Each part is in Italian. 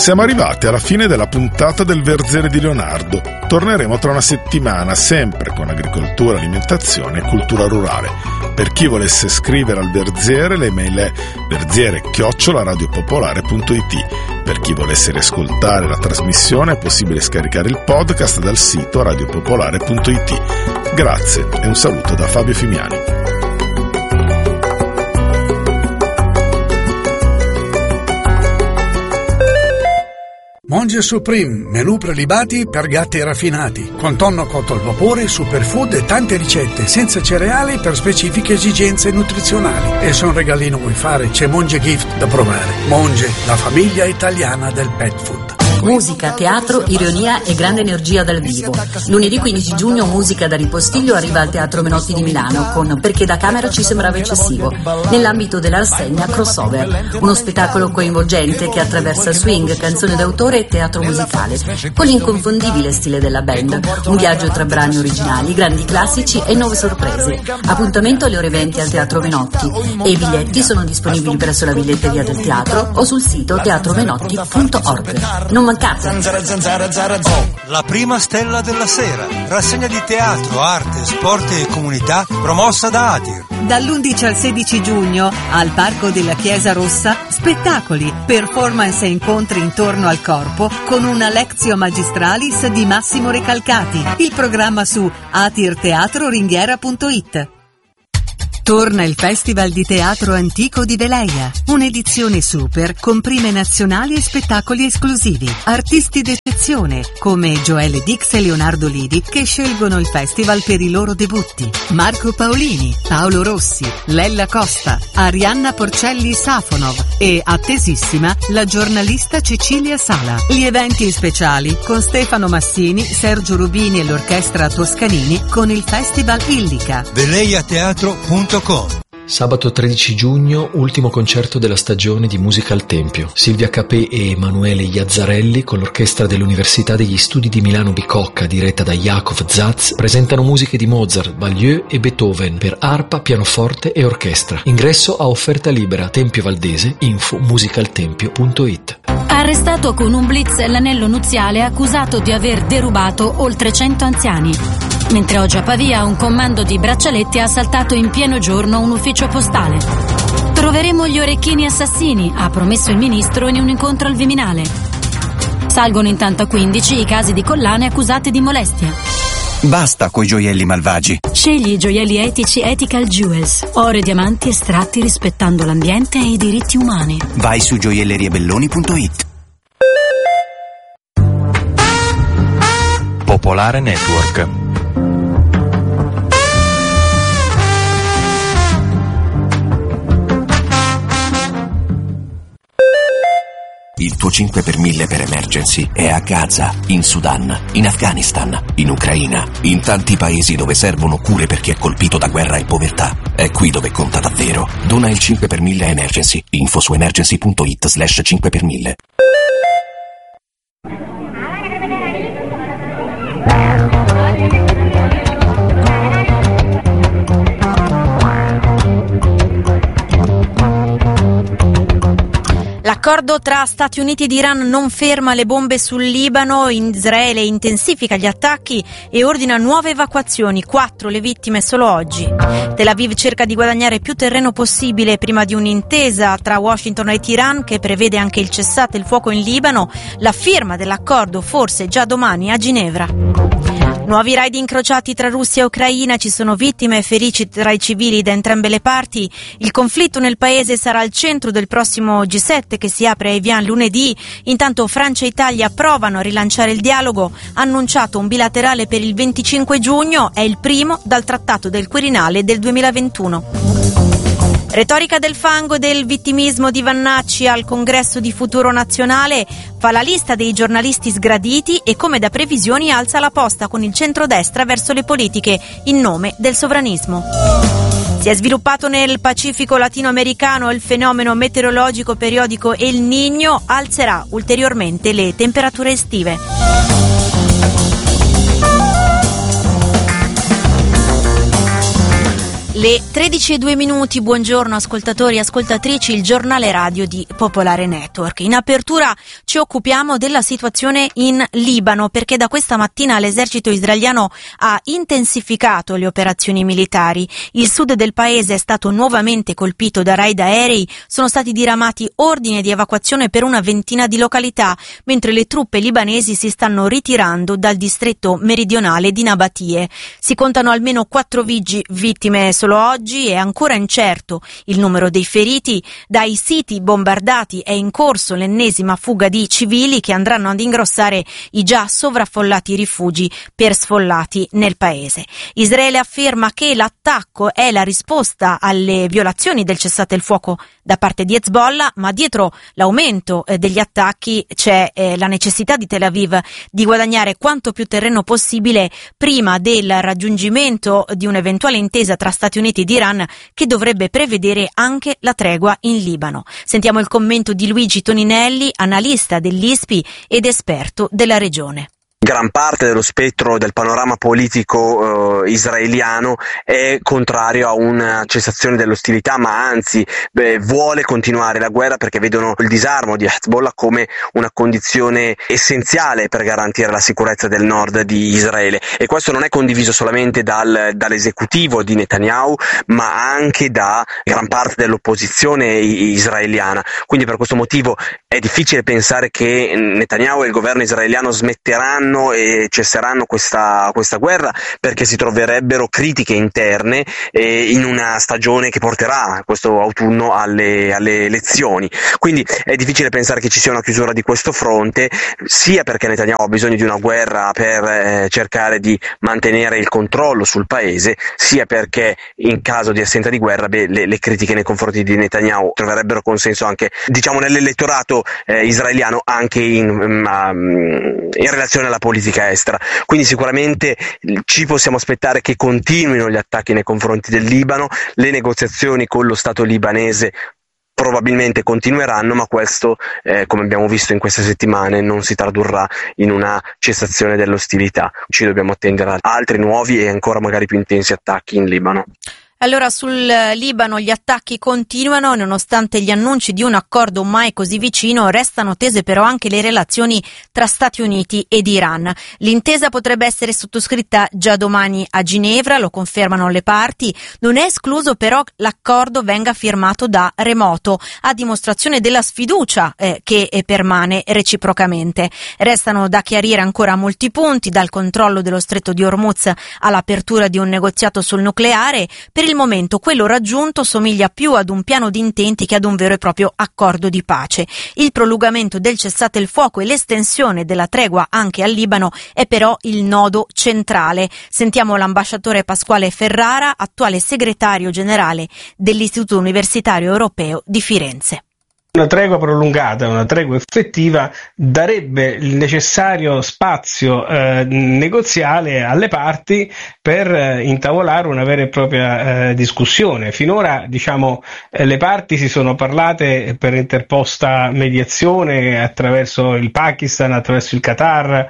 Siamo arrivati alla fine della puntata del Verziere di Leonardo. Torneremo tra una settimana, sempre con agricoltura, alimentazione e cultura rurale. Per chi volesse scrivere al Verziere, l'email è verziere@radiopopolare.it. Per chi volesse riascoltare la trasmissione è possibile scaricare il podcast dal sito radiopopolare.it. Grazie e un saluto da Fabio Fimiani. Monge Supreme, menù prelibati per gatti raffinati, con tonno cotto al vapore, superfood e tante ricette senza cereali per specifiche esigenze nutrizionali. E se un regalino vuoi fare, c'è Monge Gift da provare. Monge, la famiglia italiana del pet food. Musica, teatro, ironia e grande energia dal vivo. Lunedì 15 giugno musica da ripostiglio arriva al Teatro Menotti di Milano con Perché da camera ci sembrava eccessivo, nell'ambito della rassegna Crossover, uno spettacolo coinvolgente che attraversa swing, canzoni d'autore e teatro musicale, con l'inconfondibile stile della band, un viaggio tra brani originali, grandi classici e nuove sorprese. Appuntamento alle ore 20 al Teatro Menotti e i biglietti sono disponibili presso la biglietteria del teatro o sul sito teatromenotti.org. Non mancate. La prima stella della sera, rassegna di teatro, arte, sport e comunità promossa da ATIR. Dall'11 al 16 giugno al Parco della Chiesa Rossa, spettacoli, performance e incontri intorno al corpo con una Lectio Magistralis di Massimo Recalcati. Il programma su atirteatroringhiera.it. Torna il Festival di Teatro Antico di Veleia, un'edizione super con prime nazionali e spettacoli esclusivi. Artisti d'eccezione come Joelle Dix e Leonardo Lidi che scelgono il festival per i loro debutti. Marco Paolini, Paolo Rossi, Lella Costa, Arianna Porcelli Safonov e, attesissima, la giornalista Cecilia Sala. Gli eventi speciali con Stefano Massini, Sergio Rubini e l'orchestra Toscanini con il Festival Illica. VeleiaTeatro.com. Sabato 13 giugno, ultimo concerto della stagione di Musica al Tempio. Silvia Capè e Emanuele Iazzarelli con l'orchestra dell'Università degli Studi di Milano Bicocca, diretta da Jakov Zatz, presentano musiche di Mozart, Baglieu e Beethoven per arpa, pianoforte e orchestra. Ingresso a offerta libera. Tempio Valdese, info musicaltempio.it. Arrestato con un blitz l'anello nuziale accusato di aver derubato oltre 100 anziani. Mentre oggi a Pavia un comando di braccialetti ha assaltato in pieno giorno un ufficio postale. Troveremo gli orecchini assassini, ha promesso il ministro in un incontro al Viminale. Salgono intanto a 15 i casi di collane accusate di molestia. Basta coi gioielli malvagi. Scegli i gioielli etici Ethical Jewels, oro e diamanti estratti rispettando l'ambiente e i diritti umani. Vai su gioielleriebelloni.it. Popolare Network. Il tuo 5 per 1000 per emergency è a Gaza, in Sudan, in Afghanistan, in Ucraina, in tanti paesi dove servono cure per chi è colpito da guerra e povertà. È qui dove conta davvero. Dona il 5 per 1000 emergency. Info su emergency.it/5 per 1000. L'accordo tra Stati Uniti ed Iran non ferma le bombe sul Libano, Israele intensifica gli attacchi e ordina nuove evacuazioni, 4 le vittime solo oggi. Tel Aviv cerca di guadagnare più terreno possibile prima di un'intesa tra Washington e Teheran che prevede anche il cessate il fuoco in Libano, la firma dell'accordo forse già domani a Ginevra. Nuovi raid incrociati tra Russia e Ucraina, ci sono vittime e feriti tra i civili da entrambe le parti. Il conflitto nel paese sarà al centro del prossimo G7 che si apre a Evian lunedì. Intanto Francia e Italia provano a rilanciare il dialogo. Annunciato un bilaterale per il 25 giugno, è il primo dal Trattato del Quirinale del 2021. Retorica del fango e del vittimismo di Vannacci al congresso di Futuro Nazionale, fa la lista dei giornalisti sgraditi e come da previsioni alza la posta con il centrodestra verso le politiche in nome del sovranismo. Si è sviluppato nel Pacifico latinoamericano il fenomeno meteorologico periodico El Niño, alzerà ulteriormente le temperature estive. Le 13:02, buongiorno ascoltatori e ascoltatrici, il giornale radio di Popolare Network. In apertura ci occupiamo della situazione in Libano, perché da questa mattina l'esercito israeliano ha intensificato le operazioni militari. Il sud del paese è stato nuovamente colpito da raid aerei, sono stati diramati ordini di evacuazione per una ventina di località, mentre le truppe libanesi si stanno ritirando dal distretto meridionale di Nabatie. Si contano almeno 4 vittime solo oggi, è ancora incerto il numero dei feriti. Dai siti bombardati è in corso l'ennesima fuga di civili che andranno ad ingrossare i già sovraffollati rifugi per sfollati nel paese. Israele afferma che l'attacco è la risposta alle violazioni del cessate il fuoco da parte di Hezbollah, ma dietro l'aumento degli attacchi c'è la necessità di Tel Aviv di guadagnare quanto più terreno possibile prima del raggiungimento di un'eventuale intesa tra Stati Uniti ed Iran, che dovrebbe prevedere anche la tregua in Libano. Sentiamo il commento di Luigi Toninelli, analista dell'ISPI ed esperto della regione. Gran parte dello spettro del panorama politico israeliano è contrario a una cessazione dell'ostilità, ma anzi vuole continuare la guerra, perché vedono il disarmo di Hezbollah come una condizione essenziale per garantire la sicurezza del nord di Israele, e questo non è condiviso solamente dall'esecutivo di Netanyahu, ma anche da gran parte dell'opposizione israeliana. Quindi per questo motivo è difficile pensare che Netanyahu e il governo israeliano smetteranno e cesseranno questa guerra, perché si troverebbero critiche interne in una stagione che porterà questo autunno alle elezioni. Quindi è difficile pensare che ci sia una chiusura di questo fronte, sia perché Netanyahu ha bisogno di una guerra per cercare di mantenere il controllo sul paese, sia perché in caso di assenza di guerra le critiche nei confronti di Netanyahu troverebbero consenso anche, diciamo, nell'elettorato israeliano, anche in relazione alla politica estera. Quindi sicuramente ci possiamo aspettare che continuino gli attacchi nei confronti del Libano, le negoziazioni con lo Stato libanese probabilmente continueranno, ma questo, come abbiamo visto in queste settimane, non si tradurrà in una cessazione dell'ostilità. Ci dobbiamo attendere a altri nuovi e ancora magari più intensi attacchi in Libano. Allora, sul Libano gli attacchi continuano, nonostante gli annunci di un accordo mai così vicino, restano tese però anche le relazioni tra Stati Uniti ed Iran. L'intesa potrebbe essere sottoscritta già domani a Ginevra, lo confermano le parti. Non è escluso però l'accordo venga firmato da remoto, a dimostrazione della sfiducia che permane reciprocamente. Restano da chiarire ancora molti punti, dal controllo dello stretto di Hormuz all'apertura di un negoziato sul nucleare. Per il momento quello raggiunto somiglia più ad un piano di intenti che ad un vero e proprio accordo di pace. Il prolungamento del cessate il fuoco e l'estensione della tregua anche al Libano è però il nodo centrale. Sentiamo l'ambasciatore Pasquale Ferrara, attuale segretario generale dell'Istituto Universitario Europeo di Firenze. Una tregua prolungata, una tregua effettiva darebbe il necessario spazio negoziale alle parti per intavolare una vera e propria discussione. Finora, le parti si sono parlate per interposta mediazione attraverso il Pakistan, attraverso il Qatar,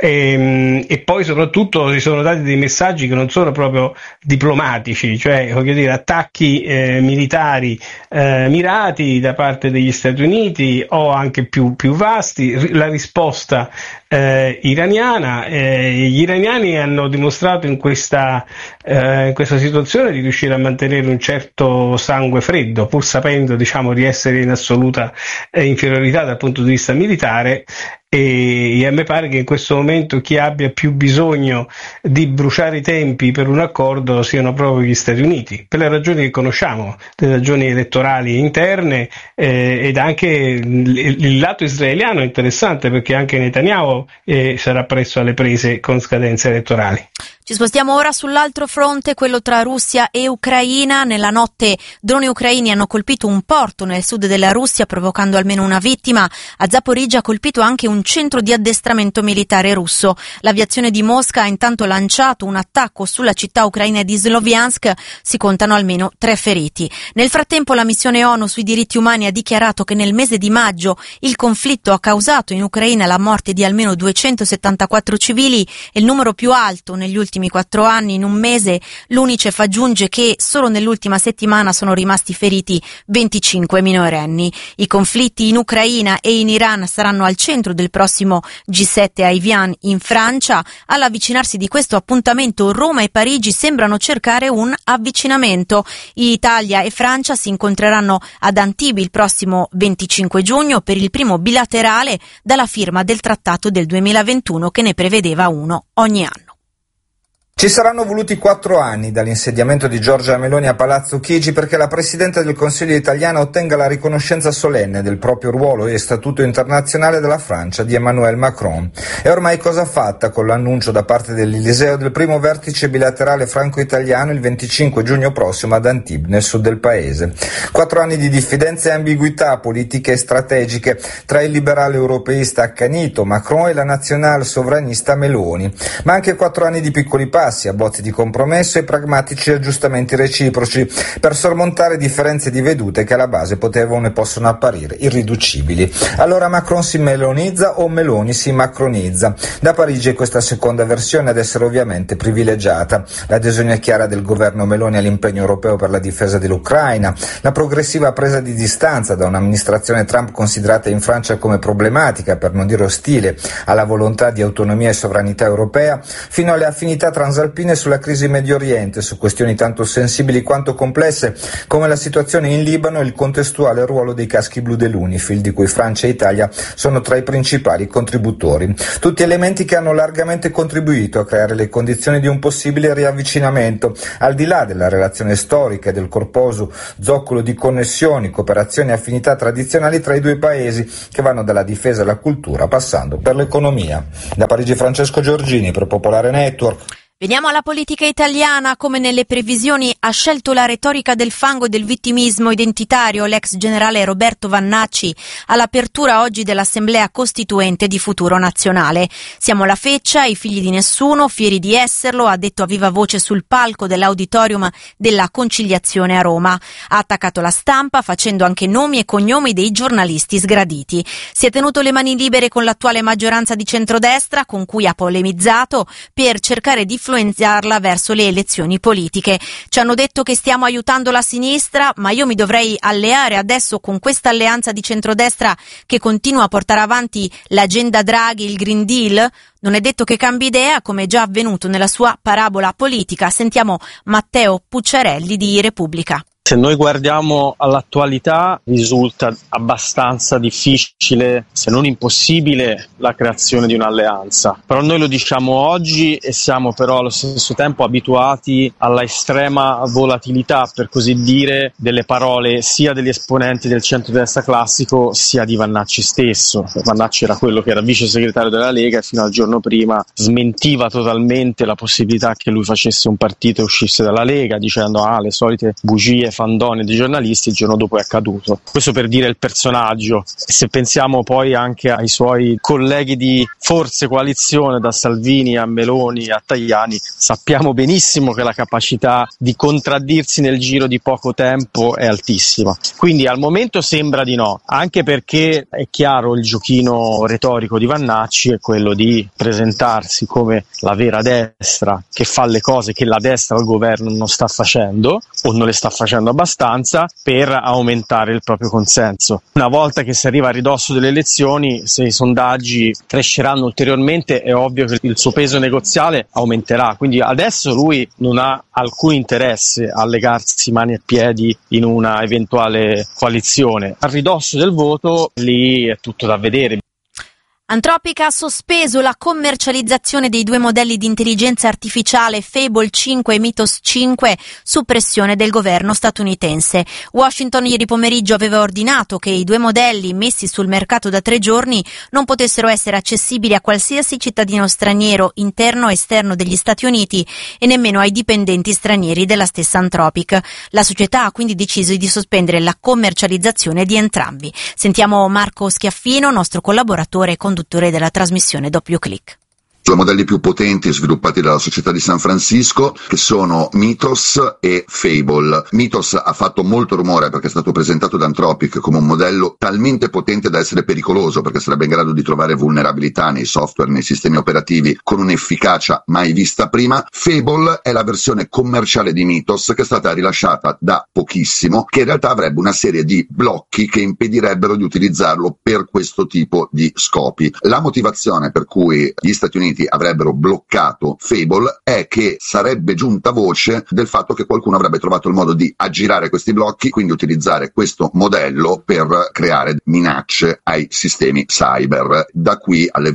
e poi soprattutto si sono dati dei messaggi che non sono proprio diplomatici, cioè attacchi militari mirati da parte degli Stati Uniti o anche più vasti. La risposta iraniana, gli iraniani hanno dimostrato in questa situazione di riuscire a mantenere un certo sangue freddo, pur sapendo di essere in assoluta inferiorità dal punto di vista militare. E a me pare che in questo momento chi abbia più bisogno di bruciare i tempi per un accordo siano proprio gli Stati Uniti, per le ragioni che conosciamo, le ragioni elettorali interne, ed anche il lato israeliano è interessante, perché anche Netanyahu sarà presto alle prese con scadenze elettorali. Ci spostiamo ora sull'altro fronte, quello tra Russia e Ucraina. Nella notte droni ucraini hanno colpito un porto nel sud della Russia, provocando almeno una vittima. A Zaporizhzhia ha colpito anche un centro di addestramento militare russo. L'aviazione di Mosca ha intanto lanciato un attacco sulla città ucraina di Sloviansk. Si contano almeno 3 feriti. Nel frattempo la missione ONU sui diritti umani ha dichiarato che nel mese di maggio il conflitto ha causato in Ucraina la morte di almeno 274 civili, e il numero più alto negli ultimi ultimi 4 anni. In un mese l'UNICEF aggiunge che solo nell'ultima settimana sono rimasti feriti 25 minorenni. I conflitti in Ucraina e in Iran saranno al centro del prossimo G7 a Evian in Francia. All'avvicinarsi di questo appuntamento, Roma e Parigi sembrano cercare un avvicinamento. Italia e Francia si incontreranno ad Antibes il prossimo 25 giugno per il primo bilaterale dalla firma del trattato del 2021 che ne prevedeva uno ogni anno. Ci saranno voluti 4 anni dall'insediamento di Giorgia Meloni a Palazzo Chigi perché la Presidente del Consiglio italiana ottenga la riconoscenza solenne del proprio ruolo e statuto internazionale della Francia di Emmanuel Macron. È ormai cosa fatta con l'annuncio da parte dell'Eliseo del primo vertice bilaterale franco-italiano il 25 giugno prossimo ad Antibes, nel sud del paese. 4 anni di diffidenze e ambiguità politiche e strategiche tra il liberale europeista accanito Macron e la nazionale sovranista Meloni, ma anche 4 anni di piccoli passi, abbozzi di compromesso e pragmatici aggiustamenti reciproci per sormontare differenze di vedute che alla base potevano e possono apparire irriducibili. Allora Macron si melonizza o Meloni si macronizza? Da Parigi è questa seconda versione ad essere ovviamente privilegiata. L'adesione chiara del governo Meloni all'impegno europeo per la difesa dell'Ucraina, la progressiva presa di distanza da un'amministrazione Trump considerata in Francia come problematica, per non dire ostile, alla volontà di autonomia e sovranità europea, fino alle affinità transalpine sulla crisi Medio Oriente, su questioni tanto sensibili quanto complesse come la situazione in Libano e il contestuale ruolo dei caschi blu dell'UNIFIL, di cui Francia e Italia sono tra i principali contributori. Tutti elementi che hanno largamente contribuito a creare le condizioni di un possibile riavvicinamento, al di là della relazione storica e del corposo zoccolo di connessioni, cooperazioni e affinità tradizionali tra i due paesi, che vanno dalla difesa alla cultura, passando per l'economia. Da Parigi Francesco Giorgini per Popolare Network. Veniamo alla politica italiana. Come nelle previsioni ha scelto la retorica del fango e del vittimismo identitario l'ex generale Roberto Vannacci all'apertura oggi dell'Assemblea Costituente di Futuro Nazionale. Siamo la feccia, i figli di nessuno, fieri di esserlo, ha detto a viva voce sul palco dell'Auditorium della Conciliazione a Roma. Ha attaccato la stampa facendo anche nomi e cognomi dei giornalisti sgraditi. Si è tenuto le mani libere con l'attuale maggioranza di centrodestra, con cui ha polemizzato per cercare di influenzarla verso le elezioni politiche. Ci hanno detto che stiamo aiutando la sinistra, ma io mi dovrei alleare adesso con questa alleanza di centrodestra che continua a portare avanti l'agenda Draghi, il Green Deal? Non è detto che cambi idea, come è già avvenuto nella sua parabola politica. Sentiamo Matteo Pucciarelli di Repubblica. Se noi guardiamo all'attualità, risulta abbastanza difficile, se non impossibile, la creazione di un'alleanza. Però noi lo diciamo oggi e siamo però allo stesso tempo abituati alla estrema volatilità, per così dire, delle parole sia degli esponenti del centrodestra classico sia di Vannacci stesso. Vannacci era quello che era vice segretario della Lega e fino al giorno prima smentiva totalmente la possibilità che lui facesse un partito e uscisse dalla Lega, dicendo le solite bugie fandonie di giornalisti. Il giorno dopo è accaduto. Questo per dire il personaggio. E se pensiamo poi anche ai suoi colleghi di forze coalizione, da Salvini a Meloni a Tajani, sappiamo benissimo che la capacità di contraddirsi nel giro di poco tempo è altissima. Quindi al momento sembra di no, anche perché è chiaro il giochino retorico di Vannacci è quello di presentarsi come la vera destra che fa le cose che la destra al governo non sta facendo o non le sta facendo abbastanza, per aumentare il proprio consenso. Una volta che si arriva a ridosso delle elezioni, se i sondaggi cresceranno ulteriormente, è ovvio che il suo peso negoziale aumenterà. Quindi adesso lui non ha alcun interesse a legarsi mani e piedi in una eventuale coalizione. A ridosso del voto lì è tutto da vedere. Anthropic ha sospeso la commercializzazione dei 2 modelli di intelligenza artificiale Fable 5 e Mythos 5 su pressione del governo statunitense. Washington ieri pomeriggio aveva ordinato che i 2 modelli messi sul mercato da 3 giorni non potessero essere accessibili a qualsiasi cittadino straniero interno o esterno degli Stati Uniti e nemmeno ai dipendenti stranieri della stessa Anthropic. La società ha quindi deciso di sospendere la commercializzazione di entrambi. Sentiamo Marco Schiaffino, nostro collaboratore e conduttore della trasmissione Doppio Clic. Sono modelli più potenti sviluppati dalla società di San Francisco, che sono Mythos e Fable. Mythos ha fatto molto rumore perché è stato presentato da Anthropic come un modello talmente potente da essere pericoloso, perché sarebbe in grado di trovare vulnerabilità nei software, nei sistemi operativi con un'efficacia mai vista prima. Fable è la versione commerciale di Mythos, che è stata rilasciata da pochissimo, che in realtà avrebbe una serie di blocchi che impedirebbero di utilizzarlo per questo tipo di scopi. La motivazione per cui gli Stati Uniti avrebbero bloccato Fable è che sarebbe giunta voce del fatto che qualcuno avrebbe trovato il modo di aggirare questi blocchi, quindi utilizzare questo modello per creare minacce ai sistemi cyber. Da qui alle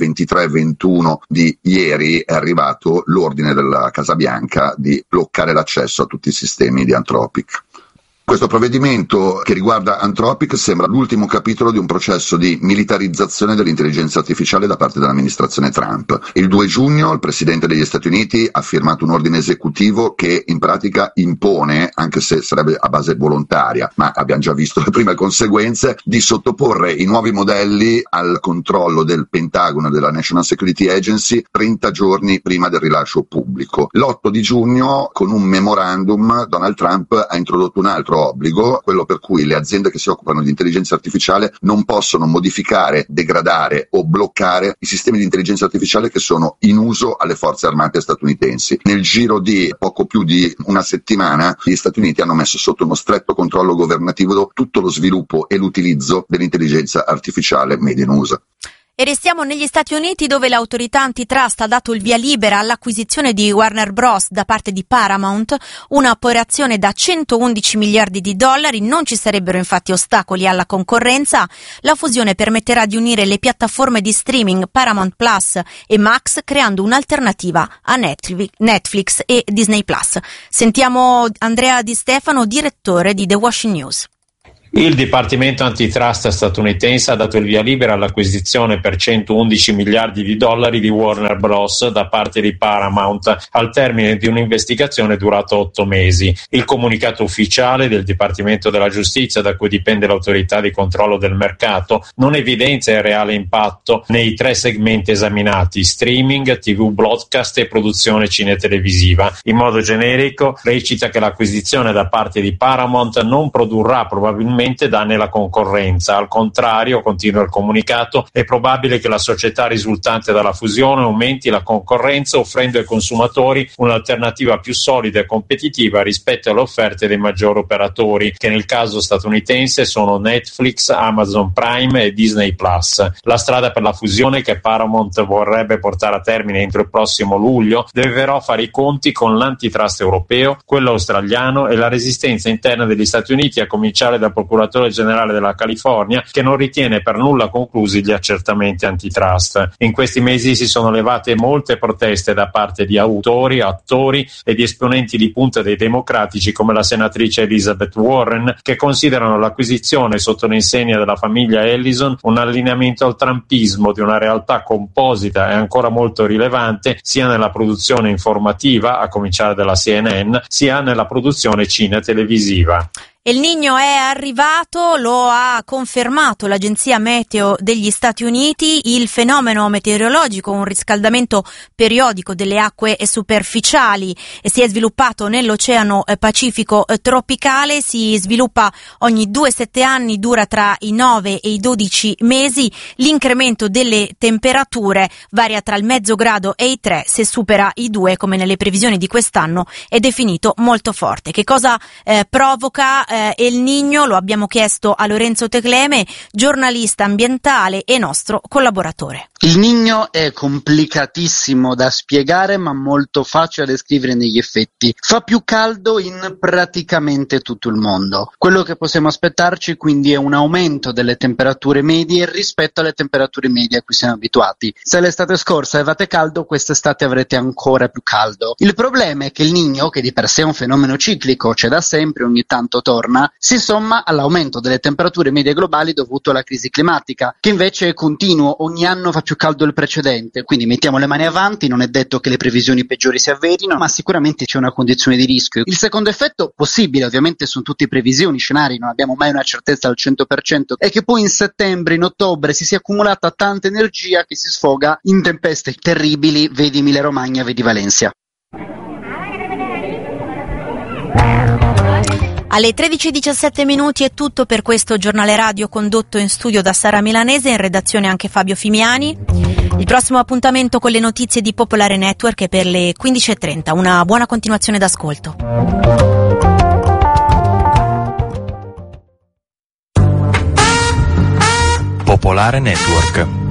23:21 di ieri è arrivato l'ordine della Casa Bianca di bloccare l'accesso a tutti i sistemi di Anthropic. Questo provvedimento che riguarda Anthropic sembra l'ultimo capitolo di un processo di militarizzazione dell'intelligenza artificiale da parte dell'amministrazione Trump. Il 2 giugno il Presidente degli Stati Uniti ha firmato un ordine esecutivo che in pratica impone, anche se sarebbe a base volontaria, ma abbiamo già visto le prime conseguenze, di sottoporre i nuovi modelli al controllo del Pentagono e della National Security Agency 30 giorni prima del rilascio pubblico. L'8 di giugno, con un memorandum, Donald Trump ha introdotto un altro obbligo, quello per cui le aziende che si occupano di intelligenza artificiale non possono modificare, degradare o bloccare i sistemi di intelligenza artificiale che sono in uso alle forze armate statunitensi. Nel giro di poco più di una settimana gli Stati Uniti hanno messo sotto uno stretto controllo governativo tutto lo sviluppo e l'utilizzo dell'intelligenza artificiale made in USA. E restiamo negli Stati Uniti, dove l'autorità antitrust ha dato il via libera all'acquisizione di Warner Bros. Da parte di Paramount, un'operazione da $111 miliardi. Non ci sarebbero infatti ostacoli alla concorrenza. La fusione permetterà di unire le piattaforme di streaming Paramount Plus e Max, creando un'alternativa a Netflix e Disney Plus. Sentiamo Andrea Di Stefano, direttore di The Washington News. Il Dipartimento Antitrust statunitense ha dato il via libera all'acquisizione per $111 miliardi di Warner Bros. Da parte di Paramount, al termine di un'investigazione durata 8 mesi. Il comunicato ufficiale del Dipartimento della Giustizia, da cui dipende l'autorità di controllo del mercato, non evidenzia il reale impatto nei 3 segmenti esaminati: streaming, TV broadcast e produzione cinetelevisiva. In modo generico recita che l'acquisizione da parte di Paramount non produrrà probabilmente danni alla concorrenza. Al contrario, continua il comunicato, è probabile che la società risultante dalla fusione aumenti la concorrenza, offrendo ai consumatori un'alternativa più solida e competitiva rispetto alle offerte dei maggiori operatori, che nel caso statunitense sono Netflix, Amazon Prime e Disney Plus. La strada per la fusione, che Paramount vorrebbe portare a termine entro il prossimo luglio, deve però fare i conti con l'antitrust europeo, quello australiano e la resistenza interna degli Stati Uniti, a cominciare dal procuratore generale della California, che non ritiene per nulla conclusi gli accertamenti antitrust. In questi mesi si sono levate molte proteste da parte di autori, attori e di esponenti di punta dei democratici, come la senatrice Elizabeth Warren, che considerano l'acquisizione sotto l'insegna della famiglia Ellison un allineamento al trumpismo di una realtà composita e ancora molto rilevante sia nella produzione informativa, a cominciare dalla CNN, sia nella produzione televisiva. El Niño è arrivato, lo ha confermato l'agenzia meteo degli Stati Uniti. Il fenomeno meteorologico, un riscaldamento periodico delle acque superficiali, si è sviluppato nell'Oceano Pacifico tropicale, si sviluppa ogni 2-7 anni, dura tra i 9 e i 12 mesi. L'incremento delle temperature varia tra il mezzo grado e i 3, se supera i 2, come nelle previsioni di quest'anno, è definito molto forte. Che cosa provoca El Niño? Lo abbiamo chiesto a Lorenzo Tecleme, giornalista ambientale e nostro collaboratore. Il Niño è complicatissimo da spiegare, ma molto facile da descrivere negli effetti. Fa più caldo in praticamente tutto il mondo. Quello che possiamo aspettarci quindi è un aumento delle temperature medie rispetto alle temperature medie a cui siamo abituati. Se l'estate scorsa avevate caldo, quest'estate avrete ancora più caldo. Il problema è che il Niño, che di per sé è un fenomeno ciclico, c'è da sempre, ogni tanto torna, torna, si somma all'aumento delle temperature medie globali dovuto alla crisi climatica, che invece è continuo, ogni anno fa più caldo del precedente, quindi mettiamo le mani avanti, non è detto che le previsioni peggiori si avverino, ma sicuramente c'è una condizione di rischio. Il secondo effetto possibile, ovviamente sono tutte previsioni, scenari, non abbiamo mai una certezza al 100%, è che poi in settembre, in ottobre si sia accumulata tanta energia che si sfoga in tempeste terribili, vedi Emilia Romagna, vedi Valencia. Alle 13:17 è tutto per questo giornale radio condotto in studio da Sara Milanese, in redazione anche Fabio Fimiani. Il prossimo appuntamento con le notizie di Popolare Network è per le 15:30. Una buona continuazione d'ascolto. Popolare Network.